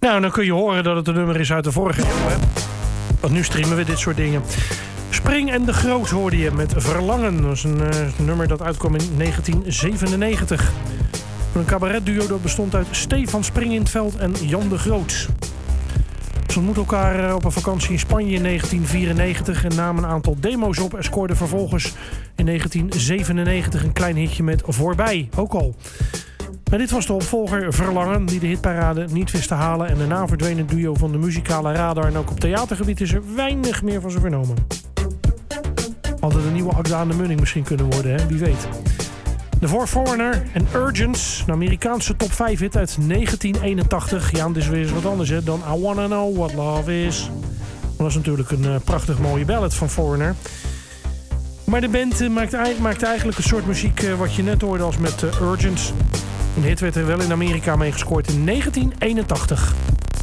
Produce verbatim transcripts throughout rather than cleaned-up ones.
Nou, dan kun je horen dat het een nummer is uit de vorige eeuw, hè? Want nu streamen we dit soort dingen. Spring en de Groot hoorde je met Verlangen. Dat is een uh, nummer dat uitkwam in negentien zevenennegentig. Een cabaretduo dat bestond uit Stefan Spring in het Veld en Jan de Groot. Ze ontmoetten elkaar op een vakantie in Spanje in negentien vierennegentig... en namen een aantal demo's op en scoorden vervolgens in negentien zevenennegentig een klein hitje met Voorbij, ook al. Maar dit was de opvolger Verlangen, die de hitparade niet wist te halen... en daarna verdween het duo van de muzikale radar... en ook op theatergebied is er weinig meer van ze vernomen. Had het een nieuwe Agda aan de Munning misschien kunnen worden, hè? Wie weet. De For Foreigner en Urgence, een Amerikaanse top vijf hit uit negentien eenentachtig. Ja, dit is weer eens wat anders hè, dan I Wanna Know What Love Is. Dat is natuurlijk een uh, prachtig mooie ballad van Foreigner. Maar de band uh, maakt, maakt eigenlijk een soort muziek uh, wat je net hoorde als met uh, Urgence. Een hit werd er wel in Amerika mee gescoord in negentien eenentachtig.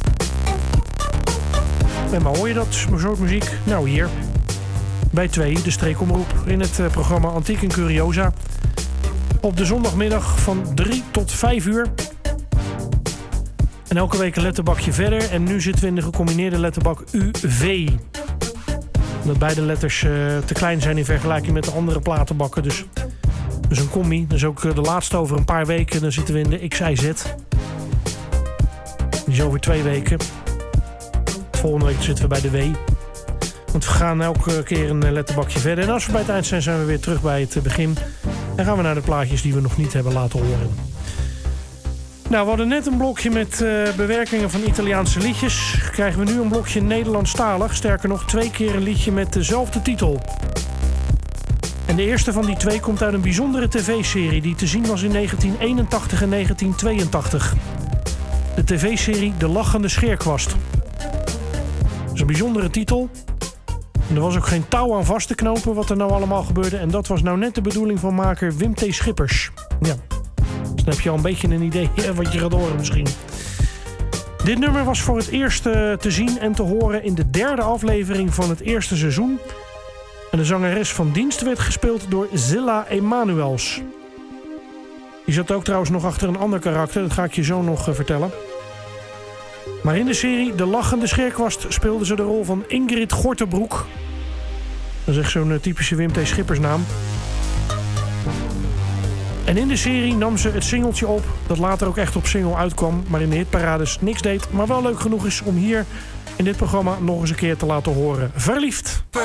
En waar hoor je dat soort muziek? Nou hier, bij twee, de streekomroep, in het uh, programma Antiek en Curiosa. Op de zondagmiddag van drie tot vijf uur. En elke week een letterbakje verder. En nu zitten we in de gecombineerde letterbak U V. Omdat beide letters uh, te klein zijn in vergelijking met de andere platenbakken. Dus, dus een combi. Dus ook uh, de laatste over een paar weken. Dan zitten we in de X I Z. Die is over twee weken. Volgende week zitten we bij de W. Want we gaan elke keer een letterbakje verder. En als we bij het eind zijn, zijn we weer terug bij het begin. En gaan we naar de plaatjes die we nog niet hebben laten horen. Nou, we hadden net een blokje met uh, bewerkingen van Italiaanse liedjes. Krijgen we nu een blokje Nederlandstalig. Sterker nog, twee keer een liedje met dezelfde titel. En de eerste van die twee komt uit een bijzondere tv-serie... die te zien was in negentien eenentachtig en negentien tweeëntachtig. De tv-serie De Lachende Scheerkwast. Dat is een bijzondere titel... En er was ook geen touw aan vast te knopen wat er nou allemaal gebeurde. En dat was nou net de bedoeling van maker Wim T. Schippers. Ja, dus dan heb je al een beetje een idee wat je gaat horen misschien. Dit nummer was voor het eerst uh, te zien en te horen in de derde aflevering van het eerste seizoen. En de zangeres van dienst werd gespeeld door Zilla Emanuels. Die zat ook trouwens nog achter een ander karakter. Dat ga ik je zo nog uh, vertellen. Maar in de serie De Lachende Scheerkwast speelde ze de rol van Ingrid Gortenbroek. Dat is echt zo'n typische Wim T. Schippersnaam. En in de serie nam ze het singeltje op, dat later ook echt op single uitkwam, maar in de hitparades niks deed, maar wel leuk genoeg is om hier in dit programma nog eens een keer te laten horen. Verliefd!